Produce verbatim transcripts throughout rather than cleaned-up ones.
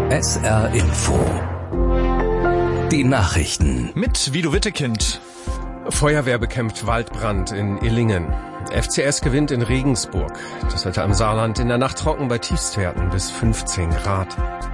S R Info. Die Nachrichten. Mit Vido Wittekind. Feuerwehr bekämpft Waldbrand in Illingen. F C S gewinnt in Regensburg. Das Wetter im Saarland in der Nacht trocken bei Tiefstwerten bis fünfzehn Grad.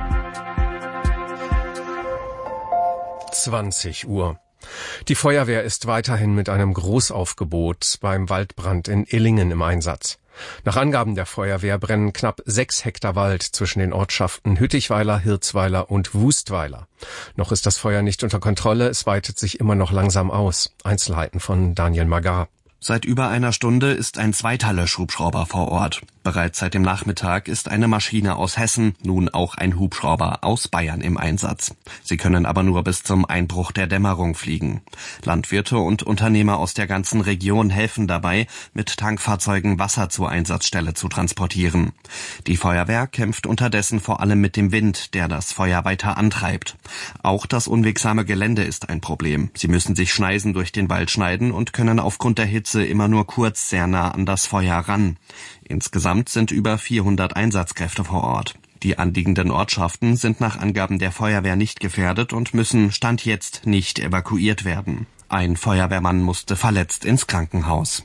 zwanzig Uhr. Die Feuerwehr ist weiterhin mit einem Großaufgebot beim Waldbrand in Illingen im Einsatz. Nach Angaben der Feuerwehr brennen knapp sechs Hektar Wald zwischen den Ortschaften Hüttichweiler, Hirzweiler und Wustweiler. Noch ist das Feuer nicht unter Kontrolle, es weitet sich immer noch langsam aus. Einzelheiten von Daniel Magar. Seit über einer Stunde ist ein zweiter Löschhubschrauber vor Ort. Bereits seit dem Nachmittag ist eine Maschine aus Hessen, nun auch ein Hubschrauber aus Bayern im Einsatz. Sie können aber nur bis zum Einbruch der Dämmerung fliegen. Landwirte und Unternehmer aus der ganzen Region helfen dabei, mit Tankfahrzeugen Wasser zur Einsatzstelle zu transportieren. Die Feuerwehr kämpft unterdessen vor allem mit dem Wind, der das Feuer weiter antreibt. Auch das unwegsame Gelände ist ein Problem. Sie müssen sich Schneisen durch den Wald schneiden und können aufgrund der Hitze immer nur kurz sehr nah an das Feuer ran. Insgesamt sind über vierhundert Einsatzkräfte vor Ort. Die anliegenden Ortschaften sind nach Angaben der Feuerwehr nicht gefährdet und müssen Stand jetzt nicht evakuiert werden. Ein Feuerwehrmann musste verletzt ins Krankenhaus.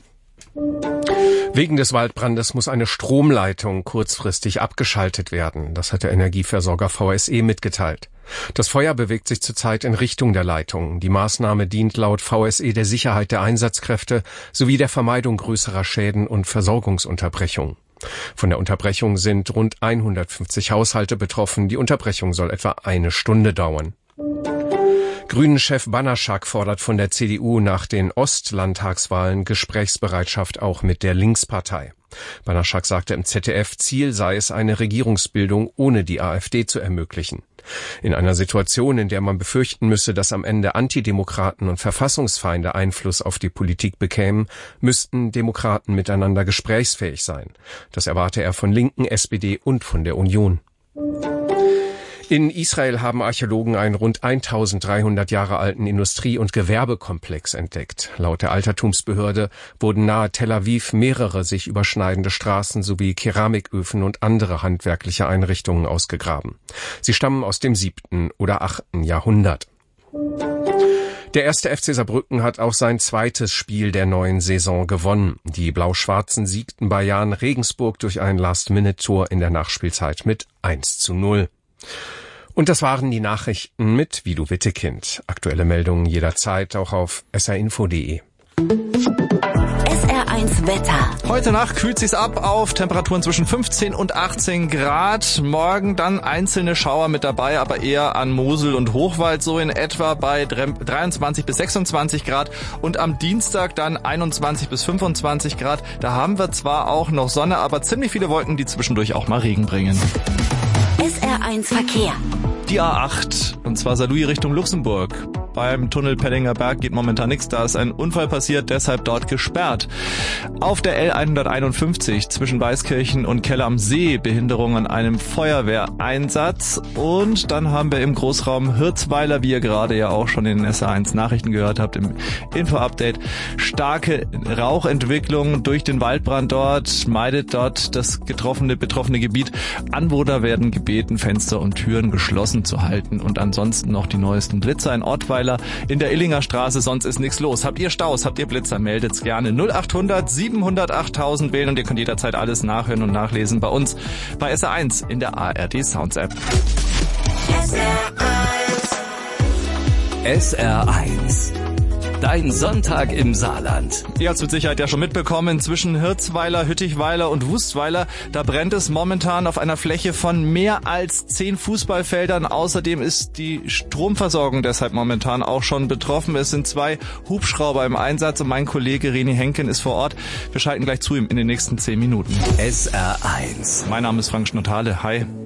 Wegen des Waldbrandes muss eine Stromleitung kurzfristig abgeschaltet werden. Das hat der Energieversorger V S E mitgeteilt. Das Feuer bewegt sich zurzeit in Richtung der Leitung. Die Maßnahme dient laut V S E der Sicherheit der Einsatzkräfte sowie der Vermeidung größerer Schäden und Versorgungsunterbrechungen. Von der Unterbrechung sind rund hundertfünfzig Haushalte betroffen. Die Unterbrechung soll etwa eine Stunde dauern. Grünen-Chef Banaschak fordert von der C D U nach den Ostlandtagswahlen Gesprächsbereitschaft auch mit der Linkspartei. Banaschak sagte im Z D F, Ziel sei es, eine Regierungsbildung ohne die AfD zu ermöglichen. In einer Situation, in der man befürchten müsse, dass am Ende Antidemokraten und Verfassungsfeinde Einfluss auf die Politik bekämen, müssten Demokraten miteinander gesprächsfähig sein. Das erwarte er von Linken, S P D und von der Union. In Israel haben Archäologen einen rund eintausenddreihundert Jahre alten Industrie- und Gewerbekomplex entdeckt. Laut der Altertumsbehörde wurden nahe Tel Aviv mehrere sich überschneidende Straßen sowie Keramiköfen und andere handwerkliche Einrichtungen ausgegraben. Sie stammen aus dem siebten oder achten Jahrhundert. Der erste F C Saarbrücken hat auch sein zweites Spiel der neuen Saison gewonnen. Die Blau-Schwarzen siegten bei Jan Regensburg durch ein Last-Minute-Tor in der Nachspielzeit mit eins zu null. Und das waren die Nachrichten mit Vido Wittekind. Aktuelle Meldungen jederzeit auch auf s r info punkt d e. S R eins Wetter. Heute Nacht kühlt sich's ab auf Temperaturen zwischen fünfzehn und achtzehn Grad. Morgen dann einzelne Schauer mit dabei, aber eher an Mosel und Hochwald, so in etwa bei dreiundzwanzig bis sechsundzwanzig Grad. Und am Dienstag dann einundzwanzig bis fünfundzwanzig Grad. Da haben wir zwar auch noch Sonne, aber ziemlich viele Wolken, die zwischendurch auch mal Regen bringen. S R eins Verkehr. Die A acht, und zwar Saarlouis Richtung Luxemburg. Beim Tunnel Pellinger Berg geht momentan nichts, da ist ein Unfall passiert, deshalb dort gesperrt. Auf der L hunderteinundfünfzig zwischen Weißkirchen und Keller am See Behinderung an einem Feuerwehreinsatz. Und dann haben wir im Großraum Hirzweiler, wie ihr gerade ja auch schon in den S R eins Nachrichten gehört habt, im Info-Update, starke Rauchentwicklung durch den Waldbrand dort, meidet dort das getroffene, betroffene Gebiet. Anwohner werden gebeten, Fenster und Türen geschlossen zu halten. Und ansonsten noch die neuesten Blitzer in Ortweiler in der Illinger Straße, sonst ist nichts los. Habt ihr Staus, habt ihr Blitzer, meldet's gerne. null achthundert siebenhundertachttausend wählen und ihr könnt jederzeit alles nachhören und nachlesen bei uns bei S R eins in der A R D Sounds App. S R eins. Dein Sonntag im Saarland. Ihr habt es mit Sicherheit ja schon mitbekommen, zwischen Hirzweiler, Hüttichweiler und Wustweiler, da brennt es momentan auf einer Fläche von mehr als zehn Fußballfeldern. Außerdem ist die Stromversorgung deshalb momentan auch schon betroffen. Es sind zwei Hubschrauber im Einsatz und mein Kollege Reni Henken ist vor Ort. Wir schalten gleich zu ihm in den nächsten zehn Minuten. S R eins. Mein Name ist Frank Schnottale. Hi.